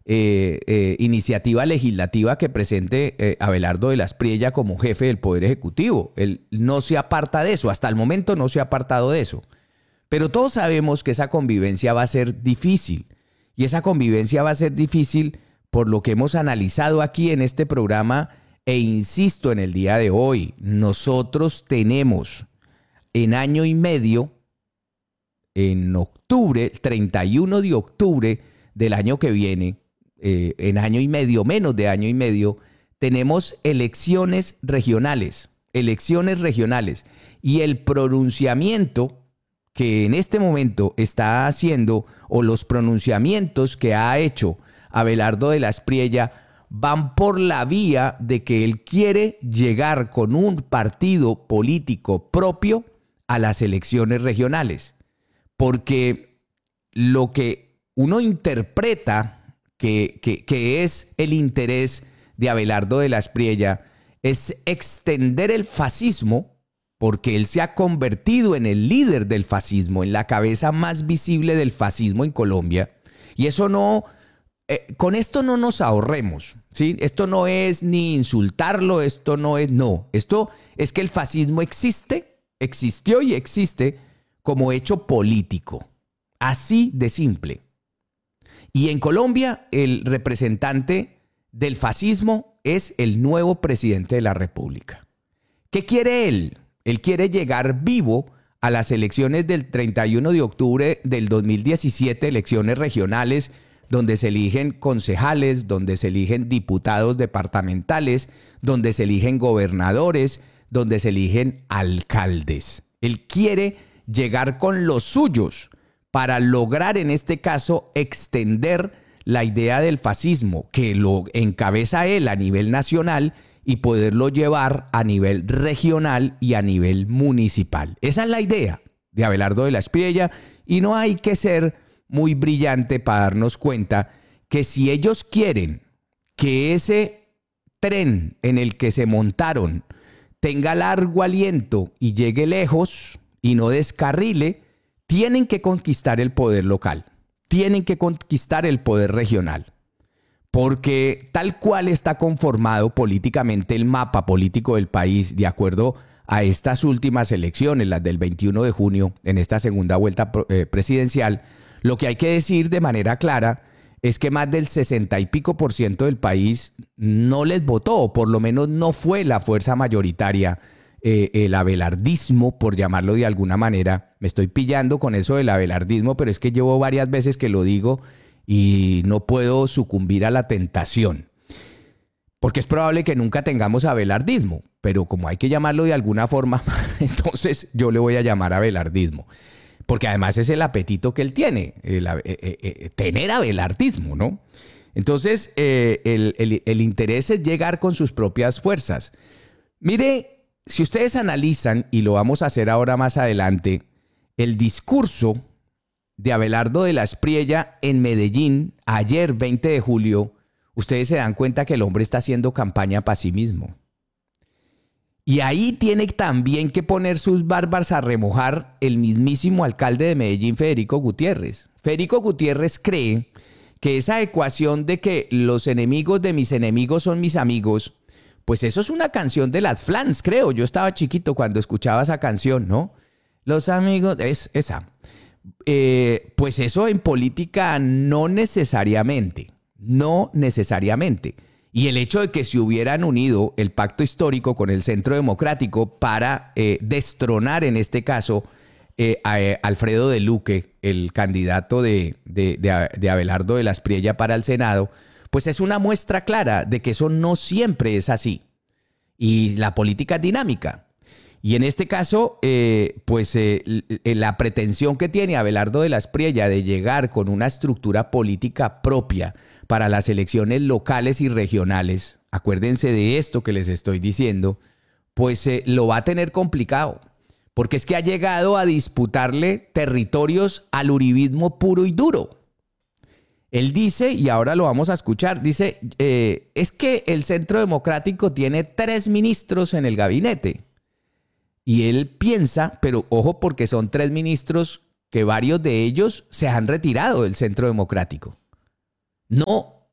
iniciativa legislativa que presente Abelardo de la Espriella como jefe del Poder Ejecutivo. Él no se aparta de eso, hasta el momento no se ha apartado de eso. Pero todos sabemos que esa convivencia va a ser difícil. Y esa convivencia va a ser difícil por lo que hemos analizado aquí en este programa e insisto en el día de hoy. Nosotros tenemos en año y medio, en octubre, 31 de octubre del año que viene, en año y medio, menos de año y medio, tenemos elecciones regionales. Y el pronunciamiento que en este momento está haciendo, o los pronunciamientos que ha hecho Abelardo de la Espriella, van por la vía de que él quiere llegar con un partido político propio a las elecciones regionales. Porque lo que uno interpreta que es el interés de Abelardo de la Espriella es extender el fascismo, porque él se ha convertido en el líder del fascismo, en la cabeza más visible del fascismo en Colombia. Y eso no, con esto no nos ahorremos, ¿sí? Esto no es ni insultarlo, esto es que el fascismo existió y existe como hecho político. Así de simple. Y en Colombia, el representante del fascismo es el nuevo presidente de la República. ¿Qué quiere él? Él quiere llegar vivo a las elecciones del 31 de octubre del 2017, elecciones regionales, donde se eligen concejales, donde se eligen diputados departamentales, donde se eligen gobernadores, donde se eligen alcaldes. Él quiere llegar con los suyos para lograr, en este caso, extender la idea del fascismo, que lo encabeza él a nivel nacional, y poderlo llevar a nivel regional y a nivel municipal. Esa es la idea de Abelardo de la Espriella, y no hay que ser muy brillante para darnos cuenta que si ellos quieren que ese tren en el que se montaron tenga largo aliento y llegue lejos y no descarrile, tienen que conquistar el poder local, tienen que conquistar el poder regional. Porque tal cual está conformado políticamente el mapa político del país, de acuerdo a estas últimas elecciones, las del 21 de junio, en esta segunda vuelta presidencial, lo que hay que decir de manera clara es que más del 60 y pico % del país no les votó, o por lo menos no fue la fuerza mayoritaria. El abelardismo, por llamarlo de alguna manera, me estoy pillando con eso del abelardismo, pero es que llevo varias veces que lo digo y no puedo sucumbir a la tentación, porque es probable que nunca tengamos abelardismo, pero como hay que llamarlo de alguna forma, entonces yo le voy a llamar abelardismo, porque además es el apetito que él tiene, tener abelardismo, ¿no? Entonces el interés es llegar con sus propias fuerzas. Mire, si ustedes analizan, y lo vamos a hacer ahora más adelante, el discurso de Abelardo de la Espriella en Medellín, ayer 20 de julio, ustedes se dan cuenta que el hombre está haciendo campaña para sí mismo. Y ahí tiene también que poner sus barbas a remojar el mismísimo alcalde de Medellín, Federico Gutiérrez. Federico Gutiérrez cree que esa ecuación de que los enemigos de mis enemigos son mis amigos, pues eso es una canción de las Flans, creo. Yo estaba chiquito cuando escuchaba esa canción, ¿no? Los amigos, es esa. Pues eso en política no necesariamente. Y el hecho de que se hubieran unido el pacto histórico con el Centro Democrático para destronar, en este caso, a Alfredo de Luque, el candidato de Abelardo de la Espriella para el Senado, pues es una muestra clara de que eso no siempre es así. Y la política es dinámica. Y en este caso, la pretensión que tiene Abelardo de la Espriella de llegar con una estructura política propia para las elecciones locales y regionales, acuérdense de esto que les estoy diciendo, pues lo va a tener complicado. Porque es que ha llegado a disputarle territorios al uribismo puro y duro. Él dice, y ahora lo vamos a escuchar, dice, es que el Centro Democrático tiene 3 ministros en el gabinete. Y él piensa, pero ojo, porque son 3 ministros que varios de ellos se han retirado del Centro Democrático. No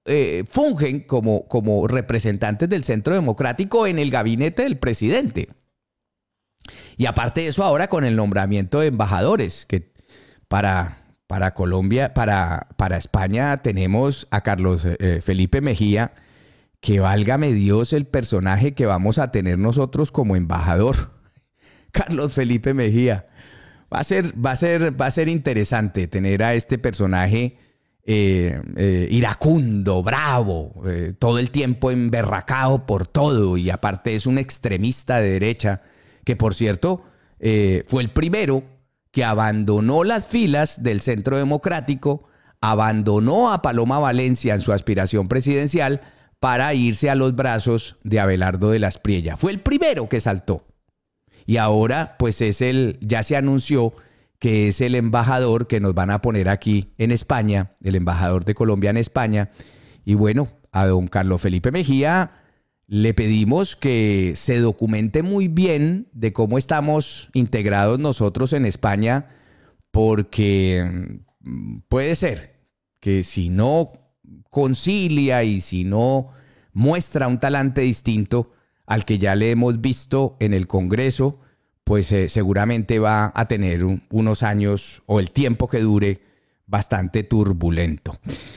fungen como representantes del Centro Democrático en el gabinete del presidente. Y aparte de eso, ahora con el nombramiento de embajadores, que para Colombia, para España tenemos a Carlos Felipe Mejía, que válgame Dios el personaje que vamos a tener nosotros como embajador. Carlos Felipe Mejía. Va a ser interesante tener a este personaje iracundo, bravo, todo el tiempo emberracado por todo, y aparte es un extremista de derecha, que por cierto fue el primero que abandonó las filas del Centro Democrático, abandonó a Paloma Valencia en su aspiración presidencial para irse a los brazos de Abelardo de la Espriella. Fue el primero que saltó. Y ahora pues ya se anunció que es el embajador que nos van a poner aquí en España, el embajador de Colombia en España. Y bueno, a don Carlos Felipe Mejía le pedimos que se documente muy bien de cómo estamos integrados nosotros en España, porque puede ser que si no concilia y si no muestra un talante distinto al que ya le hemos visto en el Congreso, pues seguramente va a tener unos años o el tiempo que dure bastante turbulento.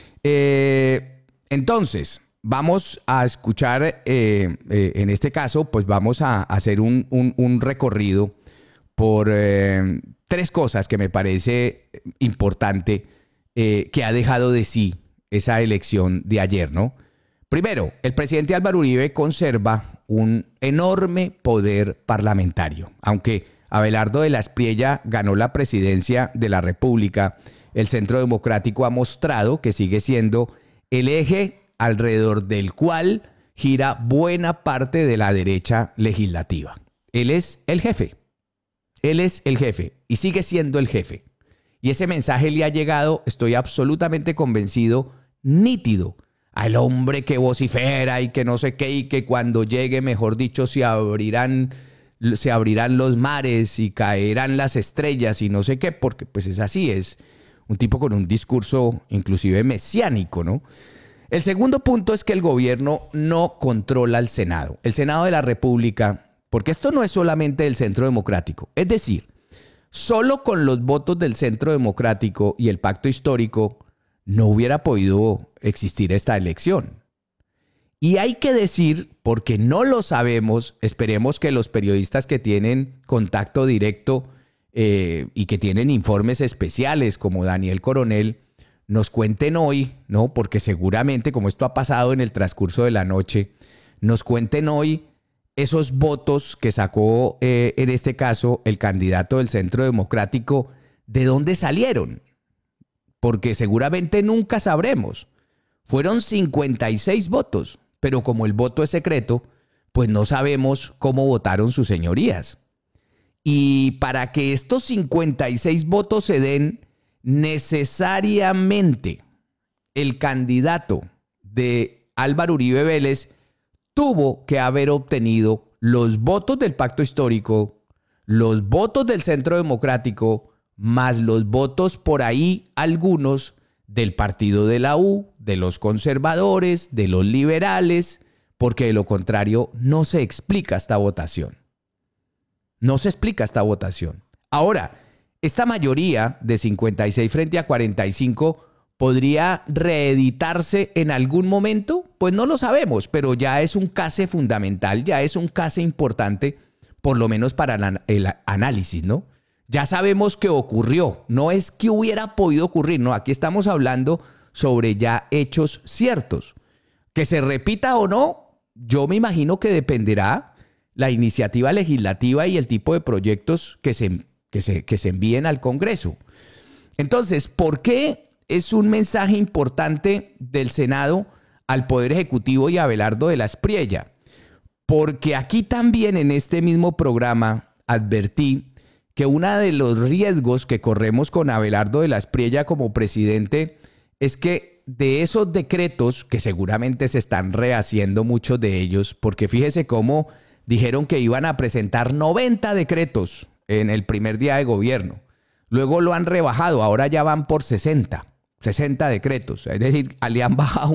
Entonces, vamos a escuchar, en este caso, pues vamos a hacer un recorrido por tres cosas que me parece importante que ha dejado de sí esa elección de ayer, ¿no? Primero, el presidente Álvaro Uribe conserva un enorme poder parlamentario. Aunque Abelardo de la Espriella ganó la presidencia de la República, el Centro Democrático ha mostrado que sigue siendo el eje alrededor del cual gira buena parte de la derecha legislativa. Él es el jefe. Él es el jefe y sigue siendo el jefe. Y ese mensaje le ha llegado, estoy absolutamente convencido, nítido, al hombre que vocifera y que no sé qué, y que cuando llegue, mejor dicho, se abrirán los mares y caerán las estrellas y no sé qué, porque pues es así, es un tipo con un discurso inclusive mesiánico, ¿no? El segundo punto es que el gobierno no controla el Senado. El Senado de la República, porque esto no es solamente del Centro Democrático, es decir, solo con los votos del Centro Democrático y el Pacto Histórico no hubiera podido existir esta elección. Y hay que decir, porque no lo sabemos, esperemos que los periodistas que tienen contacto directo y que tienen informes especiales como Daniel Coronel, nos cuenten hoy, ¿no? Porque seguramente, como esto ha pasado en el transcurso de la noche, nos cuenten hoy esos votos que sacó, en este caso, el candidato del Centro Democrático, ¿de dónde salieron? Porque seguramente nunca sabremos. Fueron 56 votos, pero como el voto es secreto, pues no sabemos cómo votaron sus señorías. Y para que estos 56 votos se den, necesariamente el candidato de Álvaro Uribe Vélez tuvo que haber obtenido los votos del Pacto Histórico, los votos del Centro Democrático, más los votos por ahí, algunos del partido de la U, de los conservadores, de los liberales, porque de lo contrario no se explica esta votación. No se explica esta votación. Ahora, esta mayoría de 56 frente a 45 ¿podría reeditarse en algún momento? Pues no lo sabemos, pero ya es un case fundamental, ya es un case importante, por lo menos para el análisis, ¿no? Ya sabemos que ocurrió, no es que hubiera podido ocurrir, no, aquí estamos hablando sobre ya hechos ciertos. Que se repita o no, yo me imagino que dependerá la iniciativa legislativa y el tipo de proyectos que se envíen al Congreso. Entonces, ¿por qué es un mensaje importante del Senado al Poder Ejecutivo y a Abelardo de la Espriella? Porque aquí también en este mismo programa advertí que uno de los riesgos que corremos con Abelardo de la Espriella como presidente es que de esos decretos, que seguramente se están rehaciendo muchos de ellos, porque fíjese cómo dijeron que iban a presentar 90 decretos en el primer día de gobierno. Luego lo han rebajado, ahora ya van por 60 decretos. Es decir, le han bajado